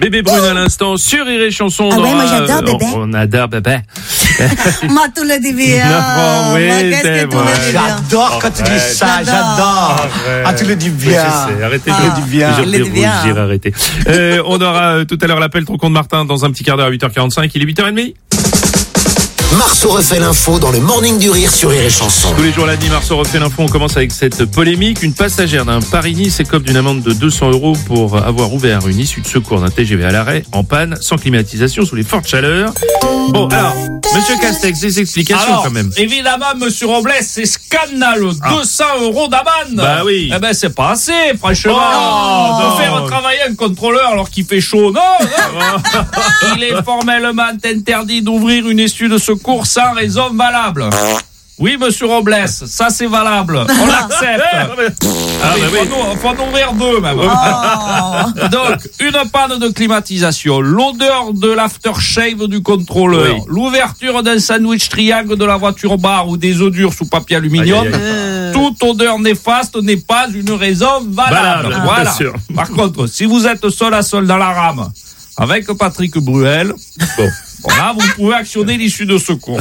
Bébé Brune à l'instant sur Rire et Chanson. Ah ouais, moi j'adore Bébé. On adore Bébé. Moi tout le dit bien. Non, oui, qu'est-ce c'est que tu vrai. le dis bien. J'adore quand tu dis ça, j'adore. Ah, tu le dis bien. Je sais, arrêtez Ah, de le dire bien. il le dit bien. Je dirais arrêtez. On aura tout à l'heure l'appel trop con de Martin dans un petit quart d'heure à 8h45. Il est 8h30. Marceau refait l'info dans le Morning du Rire sur Rire et Chanson. Tous les jours lundi, Marceau refait l'info. On commence avec cette polémique. Une passagère d'un Paris-Nice écope d'une amende de 200 € pour avoir ouvert une issue de secours d'un TGV à l'arrêt, en panne, sans climatisation, sous les fortes chaleurs. Bon, alors, Monsieur Castex, des explications quand même. Évidemment, Monsieur Robles, c'est scandaleux. 200 € d'amende. Bah oui. Eh ben, c'est pas assez, franchement. Oh, on peut faire travailler un contrôleur alors qu'il fait chaud. Non, non. Il est formellement interdit d'ouvrir une issue de secours sans raison valable. Oui, Monsieur Robles, ça c'est valable. On l'accepte. Faut en ouvrir deux même. Oh. Donc, une panne de climatisation, l'odeur de l'aftershave du contrôleur, Oui. l'ouverture d'un sandwich triangle de la voiture bar ou des œufs durs sous papier aluminium. Aïe, aïe, aïe. Toute odeur néfaste n'est pas une raison valable. Valable, Voilà. bien sûr. Par contre, si vous êtes seul à seul dans la rame avec Patrick Bruel, Bon. là, vous pouvez actionner l'issue de secours.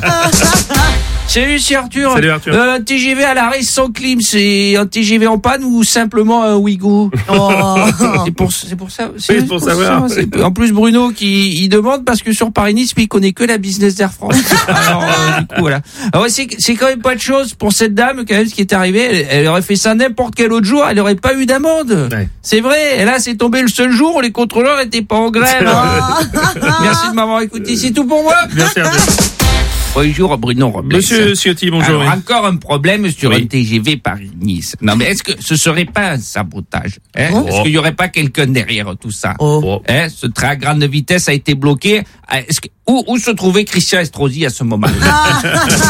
Salut, c'est Arthur. Salut, Arthur. Un TGV à l'arrêt sans clim, c'est un TGV en panne ou simplement un Ouigo? Oh. C'est pour ça. Oui, pour savoir. En plus, Bruno il demande parce que sur Paris-Nice, il connaît que la business d'Air France. Alors, du coup, voilà. Alors, c'est quand même pas de chose pour cette dame, quand même, ce qui est arrivé. Elle aurait fait ça n'importe quel autre jour, elle aurait pas eu d'amende. Ouais. C'est vrai. Et là, c'est tombé le seul jour où les contrôleurs étaient pas en grève. Hein. Merci de m'avoir écouté. C'est tout pour moi. Merci, Arthur. Bonjour, Bruno Robles. Monsieur Ciotti, bonjour. Alors, encore un problème sur Oui. un TGV Paris-Nice. Non, mais est-ce que ce serait pas un sabotage? Est-ce qu'il y aurait pas quelqu'un derrière tout ça? Oh. Ce train à grande vitesse a été bloqué. Où se trouvait Christian Estrosi à ce moment-là?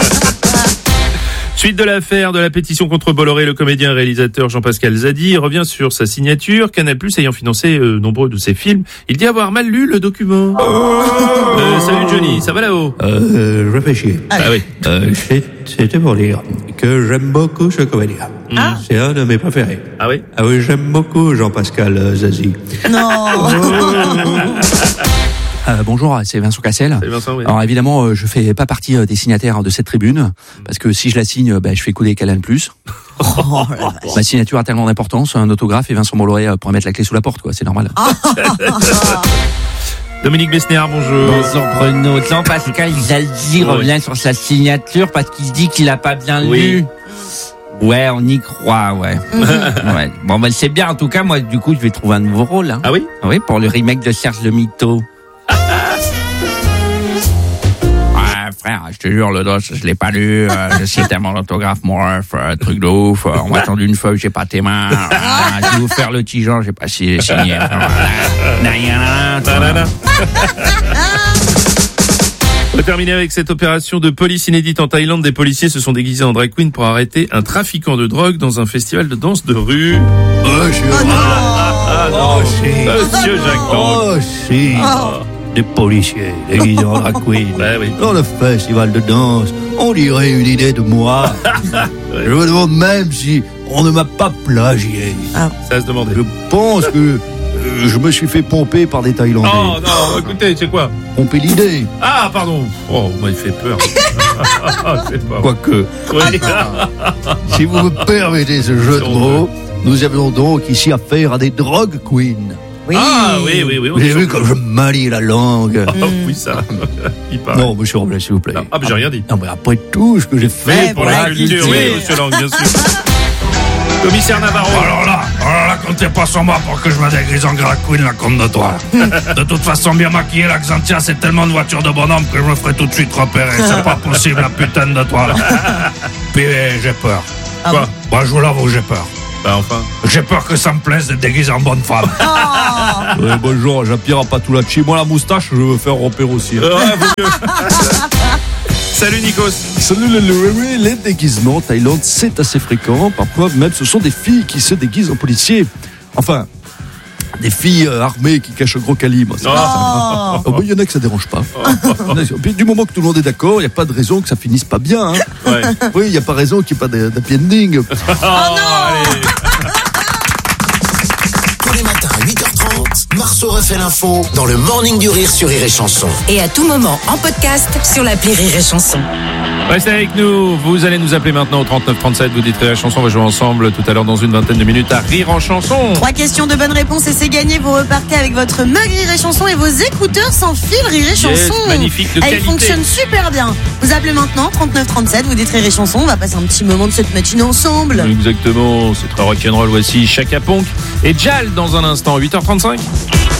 Suite de l'affaire de la pétition contre Bolloré, le comédien et réalisateur Jean-Pascal Zadi revient sur sa signature. Canal+ ayant financé nombreux de ses films, il dit avoir mal lu le document. Salut Johnny, ça va là-haut? Réfléchis. Ah oui. C'était pour dire que j'aime beaucoup ce comédien. C'est un de mes préférés. Ah oui? Ah oui, j'aime beaucoup Jean-Pascal Zazie. Non. Bonjour, c'est Vincent Cassel. Salut Vincent, oui. Alors évidemment, je fais pas partie des signataires de cette tribune, parce que si je la signe, je fais couler Canal+. Ma signature a tellement d'importance, un autographe et Vincent Bolloré pourrait mettre la clé sous la porte, quoi. C'est normal. Dominique Besnéard, bonjour. Bonjour Bruno. Jean-Pascal Zadi revient sur sa signature parce qu'il dit qu'il a pas bien lu. Ouais, on y croit, ouais. Ouais. Bon, c'est bien. En tout cas, moi, du coup, je vais trouver un nouveau rôle. Hein. Ah oui? Oui, pour le remake de Serge le Mito. Frère, je te jure, le dos, je l'ai pas lu. J'ai tellement l'autographe, mon ref, truc de ouf. On m'a tendu une feuille, j'ai pas tes mains. Je vais vous faire le petit genre, j'ai pas signé. On va terminer avec cette opération de police inédite en Thaïlande. Des policiers se sont déguisés en drag queen pour arrêter un trafiquant de drogue dans un festival de danse de rue. Monsieur Jacques Lang. Oh si. Des policiers déguisés en drag queen. Bah oui. Dans le festival de danse, on dirait une idée de moi. Je me demande même si on ne m'a pas plagié. Ça se demandait. Je pense que je me suis fait pomper par des Thaïlandais. Oh non, écoutez, c'est quoi? Pomper l'idée. Ah, pardon. Oh, moi, il fait peur. C'est pas... Quoique, Oui. si vous me permettez ce jeu de mots, nous avions donc ici affaire à des drug queens. Oui. Ah, oui. Vous avez vu comme je manie la langue? Oh, oui, ça. Il paraît. Non, monsieur Robles, s'il vous plaît. Ah, mais j'ai rien dit. Non, mais après tout ce que j'ai fait Pour la culture, oui, monsieur Lang, bien sûr. Commissaire Navarro. Alors là, comptez pas sur moi pour que je me dégrise en drag queen, la compte de toi. De toute façon, bien maquillé, la Xantia, c'est tellement de voitures de bonhomme que je me ferai tout de suite repérer. C'est pas possible, la putain de toi, là. Puis, j'ai peur. Quoi? Moi, je vous l'avoue, j'ai peur. Bah, enfin. J'ai peur que ça me plaise d'être déguisé en bonne femme. Bonjour, Jean-Pierre Patulacci. Moi, la moustache, je veux faire repérer aussi. Salut Nikos. Salut les déguisements en Thaïlande, c'est assez fréquent. Parfois, même, ce sont des filles qui se déguisent en policiers. Enfin, des filles armées qui cachent un gros calibre. Il y en a que ça dérange pas. Puis, du moment que tout le monde est d'accord, il n'y a pas de raison que ça finisse pas bien. Hein. Ouais. Oui, il n'y a pas raison qu'il n'y ait pas d'happy ending. Allez. Tous les matins à 8h30, Marceau Marceau refait l'info dans le Morning du Rire sur Rire et Chanson. Et à tout moment en podcast sur l'appli Rire et Chanson. Restez avec nous, vous allez nous appeler maintenant au 3937, vous dites Rire et Chanson, on va jouer ensemble tout à l'heure dans une vingtaine de minutes à Rire en Chanson. 3 questions de bonnes réponses et c'est gagné. Vous repartez avec votre mug Rire et Chanson et vos écouteurs sans fil Rire et Chanson. Magnifique, de Elle qualité. fonctionne super bien. Vous appelez maintenant 3937, vous dites Rire et Chanson. On va passer un petit moment de cette matinée ensemble. Exactement, c'est très rock'n'roll. Voici Chaka Ponk et Jal dans un instant, 8h35.